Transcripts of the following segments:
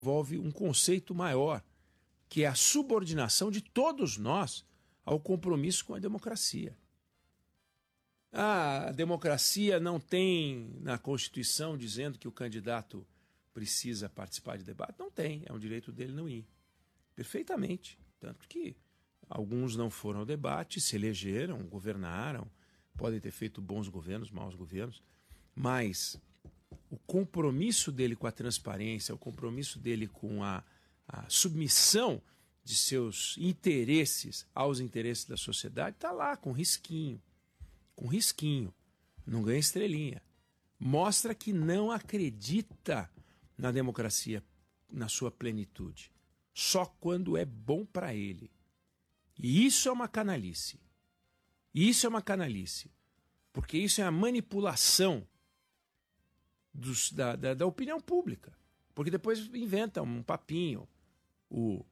envolve um conceito maior, que é a subordinação de todos nós ao compromisso com a democracia. A democracia não tem na Constituição dizendo que o candidato precisa participar de debate? Não tem, é um direito dele não ir. Perfeitamente. Tanto que alguns não foram ao debate, se elegeram, governaram, podem ter feito bons governos, maus governos, mas o compromisso dele com a transparência, o compromisso dele com a submissão de seus interesses aos interesses da sociedade está lá, com risquinho. Com risquinho. Não ganha estrelinha. Mostra que não acredita na democracia na sua plenitude. Só quando é bom para ele. E isso é uma canalice. Isso é uma canalice. Porque isso é a manipulação da opinião pública. Porque depois inventa um papinho. O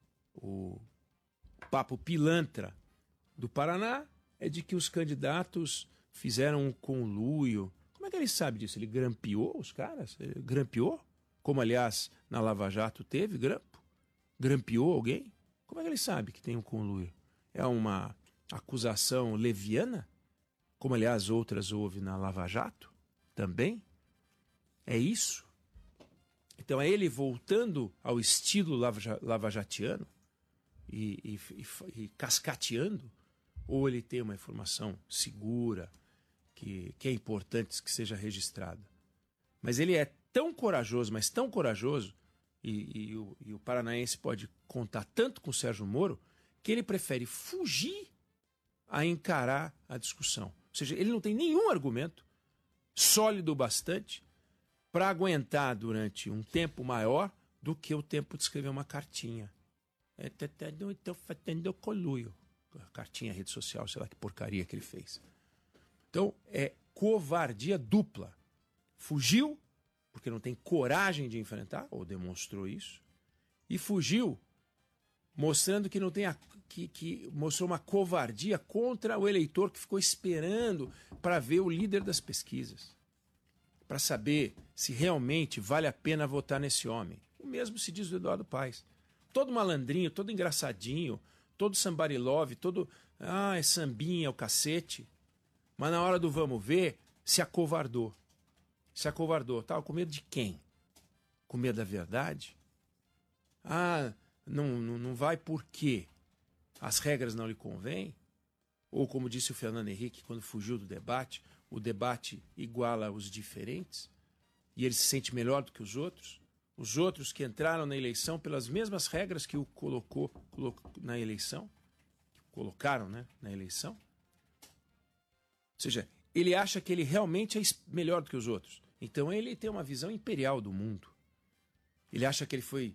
papo pilantra do Paraná é de que os candidatos fizeram um conluio. Como é que ele sabe disso? Ele grampeou os caras? Ele grampeou? Como, aliás, na Lava Jato teve grampo? Grampeou alguém? Como é que ele sabe que tem um conluio? É uma acusação leviana? Como, aliás, outras houve na Lava Jato? Também? É isso? Então é ele voltando ao estilo lavajatiano e cascateando? Ou ele tem uma informação segura, que é importante que seja registrada? Mas ele é tão corajoso, mas tão corajoso, e o paranaense pode contar tanto com o Sérgio Moro, que ele prefere fugir a encarar a discussão. Ou seja, ele não tem nenhum argumento sólido o bastante para aguentar durante um tempo maior do que o tempo de escrever uma cartinha. Estou fazendo conluio. Cartinha, rede social, sei lá que porcaria que ele fez. Então, é covardia dupla. Fugiu, porque não tem coragem de enfrentar, ou demonstrou isso, e fugiu mostrando que não tem que mostrou uma covardia contra o eleitor que ficou esperando para ver o líder das pesquisas, para saber se realmente vale a pena votar nesse homem. O mesmo se diz do Eduardo Paes. Todo malandrinho, todo engraçadinho, todo somebody love, todo é sambinha, o cacete. Mas na hora do vamos ver, se acovardou. Se acovardou. Tava com medo de quem? Com medo da verdade? Não vai porque as regras não lhe convêm? Ou como disse o Fernando Henrique quando fugiu do debate, o debate iguala os diferentes? E ele se sente melhor do que os outros? Os outros que entraram na eleição pelas mesmas regras que o colocou na eleição, colocaram, né, na eleição. Ou seja, ele acha que ele realmente é melhor do que os outros. Então ele tem uma visão imperial do mundo. Ele acha que ele foi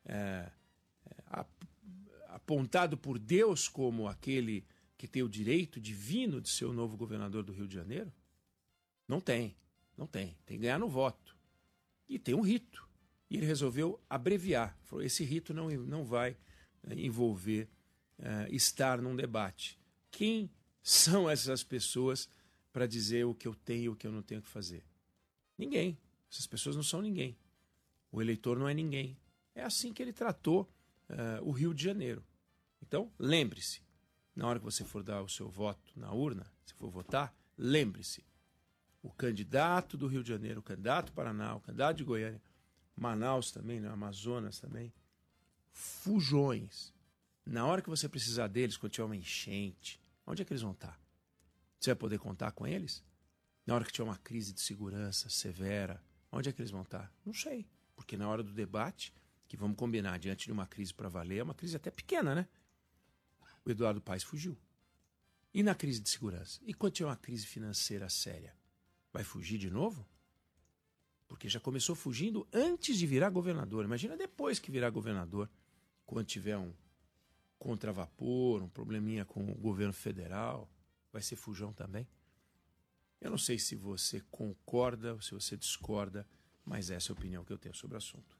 apontado por Deus como aquele que tem o direito divino de ser o novo governador do Rio de Janeiro. Não tem. Não tem. Tem que ganhar no voto. E tem um rito. E ele resolveu abreviar. Falou, esse rito não vai envolver estar num debate. Quem são essas pessoas para dizer o que eu tenho e o que eu não tenho que fazer? Ninguém. Essas pessoas não são ninguém. O eleitor não é ninguém. É assim que ele tratou o Rio de Janeiro. Então, lembre-se, na hora que você for dar o seu voto na urna, se for votar, lembre-se, o candidato do Rio de Janeiro, o candidato do Paraná, o candidato de Goiânia, Manaus também, né? Amazonas também, fujões. Na hora que você precisar deles, quando tiver uma enchente, onde é que eles vão estar? Você vai poder contar com eles? Na hora que tiver uma crise de segurança severa, onde é que eles vão estar? Não sei, porque na hora do debate, que vamos combinar, diante de uma crise para valer, é uma crise até pequena, né? O Eduardo Paes fugiu. E na crise de segurança? E quando tiver uma crise financeira séria? Vai fugir de novo? Porque já começou fugindo antes de virar governador. Imagina depois que virar governador, quando tiver um contravapor, um probleminha com o governo federal, vai ser fujão também. Eu não sei se você concorda ou se você discorda, mas essa é a opinião que eu tenho sobre o assunto.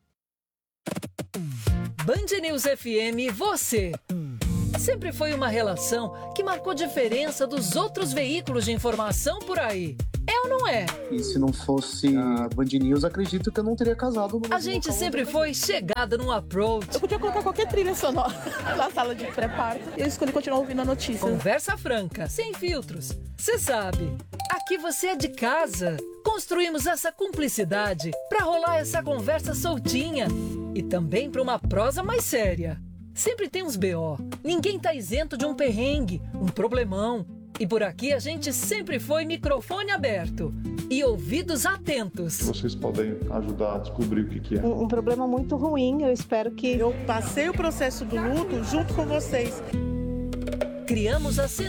Band News FM, você. Sempre foi uma relação que marcou diferença dos outros veículos de informação por aí. É ou não é? E se não fosse a Band News, acredito que eu não teria casado. A gente sempre foi chegada num approach. Eu podia colocar qualquer trilha sonora na sala de pré-parto. E eu escolhi continuar ouvindo a notícia. Conversa franca, sem filtros. Você sabe, aqui você é de casa. Construímos essa cumplicidade pra rolar essa conversa soltinha. E também pra uma prosa mais séria. Sempre tem uns BO. Ninguém tá isento de um perrengue, um problemão. E por aqui a gente sempre foi microfone aberto e ouvidos atentos. Vocês podem ajudar a descobrir o que é. Um problema muito ruim, eu espero que... Eu passei o processo do luto junto com vocês. Criamos a